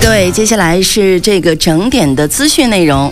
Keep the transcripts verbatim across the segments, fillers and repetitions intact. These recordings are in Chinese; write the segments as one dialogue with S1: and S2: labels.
S1: 各位，接下来是这个整点的资讯内容。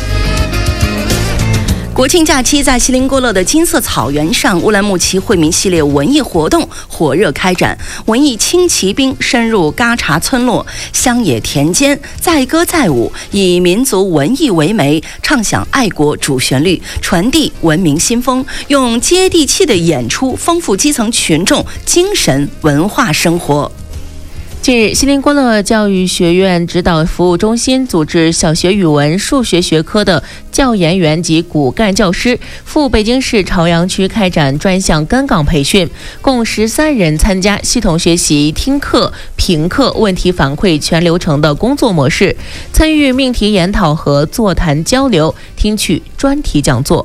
S1: 国庆假期在锡林郭勒的金色草原上，乌兰牧骑惠民系列文艺活动火热开展。文艺轻骑兵深入嘎查村落、乡野田间，载歌载舞，以民族文艺为媒，唱响爱国主旋律，传递文明新风，用接地气的演出丰富基层群众精神文化生活。
S2: 近日，锡林郭勒教育学院指导服务中心组织小学语文、数学学科的教研员及骨干教师赴北京市朝阳区开展专项跟岗培训，共十三人参加，系统学习听课、评课、问题反馈全流程的工作模式，参与命题研讨和座谈交流，听取专题讲座。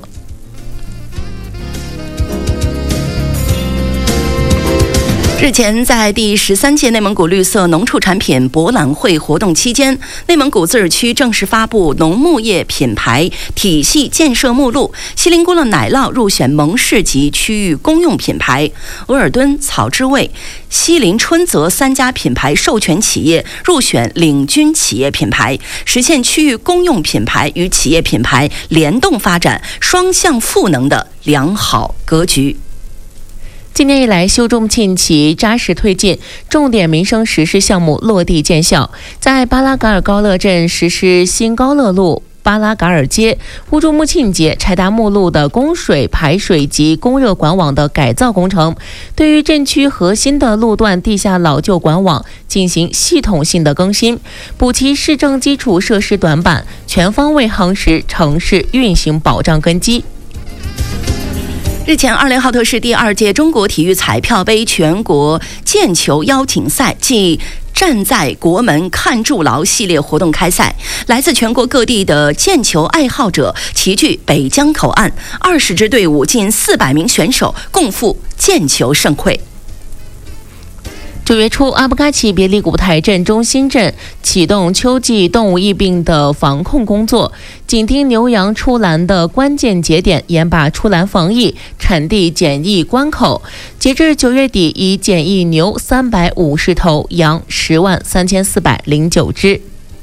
S1: 日前，在第十三届内蒙古绿色农畜产品博览会活动期间，内蒙古自治区正式发布农牧业品牌体系建设目录。锡林郭勒奶酪入选盟市级区域公用品牌，额尔敦草之味、锡林春泽三家品牌授权企业入选领军企业品牌，实现区域公用品牌与企业品牌联动发展、双向赋能的良好格局。
S2: 今年以来，修重沁旗扎实推进，重点民生实施项目落地见效。在巴拉嘎尔高乐镇实施新高乐路、巴拉嘎尔街、乌珠穆沁街、柴达木路的供水、排水及供热管网的改造工程，对于镇区核心的路段地下老旧管网进行系统性的更新，补齐市政基础设施短板，全方位夯实城市运行保障根基。
S1: 日前，二连浩特市第二届中国体育彩票杯全国毽球邀请赛暨站在国门看筑牢系列活动开赛，来自全国各地的毽球爱好者齐聚北江口岸，二十支队伍近四百名选手共赴毽球盛会。
S2: 九月初，阿布嘎旗别里古台镇中心镇启动秋季动物疫病的防控工作，紧盯牛羊出栏的关键节点，严把出栏防疫、产地检疫关口。截至九月底，已检疫牛三百五十头，羊十万三千四百零九只。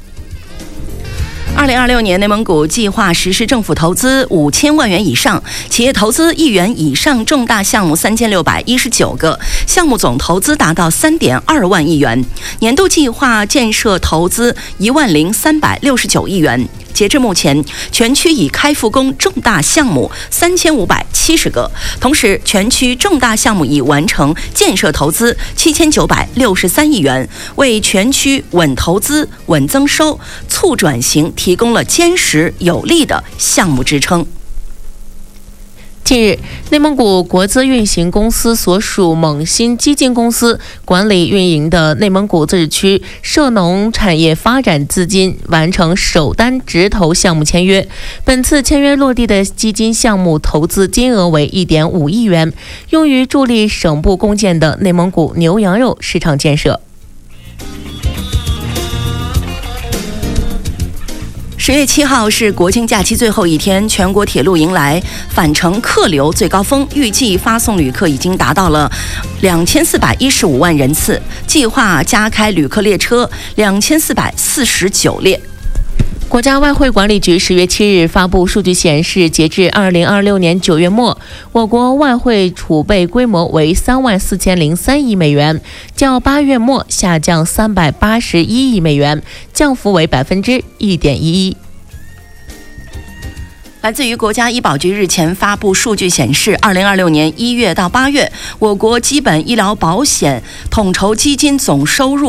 S1: 二零二六年，内蒙古计划实施政府投资五千万元以上、企业投资亿元以上重大项目三千六百一十九个，项目总投资达到三点二万亿元，年度计划建设投资一万零三百六十九亿元。截至目前，全区已开复工重大项目三千五百七十个，同时全区重大项目已完成建设投资七千九百六十三亿元，为全区稳投资、稳增收、促转型提供了坚实有力的项目支撑。
S2: 近日，内蒙古国资运行公司所属蒙新基金公司管理运营的内蒙古自治区涉农产业发展资金完成首单直投项目签约。本次签约落地的基金项目投资金额为 一点五亿元，用于助力省部共建的内蒙古牛羊肉市场建设。
S1: 十月七号是国庆假期最后一天，全国铁路迎来返程客流最高峰，预计发送旅客已经达到了两千四百一十五万人次，计划加开旅客列车两千四百四十九列。
S2: 国家外汇管理局十月七日发布数据显示，截至二零二六年九月末，我国外汇储备规模为三万四千零三亿美元，较八月末下降三百八十一亿美元，降幅为百分之一点一一。
S1: 来自于国家医保局日前发布数据显示，二零二六年一月到八月，我国基本医疗保险统筹基金总收入